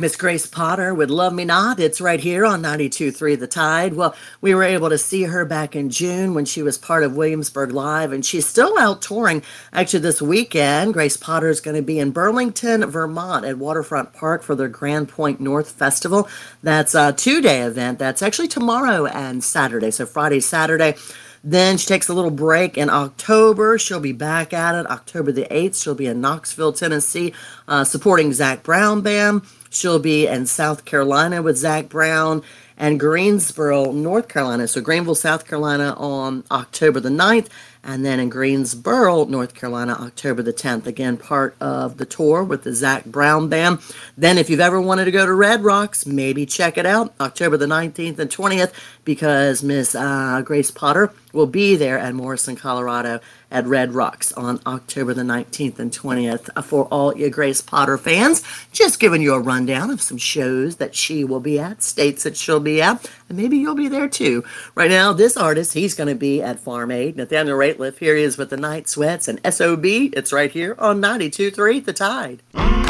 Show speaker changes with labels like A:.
A: Miss Grace Potter with Love Me Not. It's right here on 92.3 The Tide. Well, we were able to see her back in June when she was part of Williamsburg Live, and she's still out touring. Actually, this weekend, Grace Potter is going to be in Burlington, Vermont at Waterfront Park for their Grand Point North Festival. That's a two-day event. That's actually tomorrow and Saturday, so Friday, Saturday. Then she takes a little break in October. She'll be back at it October the 8th. She'll be in Knoxville, Tennessee, supporting Zac Brown Band. She'll be in South Carolina with Zac Brown and Greensboro, North Carolina. So Greenville, South Carolina on October the 9th, and then in Greensboro, North Carolina, October the 10th. Again, part of the tour with the Zac Brown Band. Then if you've ever wanted to go to Red Rocks, maybe check it out October the 19th and 20th, because Miss Grace Potter will be there at Morrison, Colorado at Red Rocks on October the 19th and 20th. For all you Grace Potter fans, just giving you a rundown of some shows that she will be at, states that she'll be at, and maybe you'll be there too. Right now, this artist, he's going to be at Farm Aid. Nathaniel Rateliff, here he is with the Night Sweats and SOB. It's right here on 92.3 The Tide.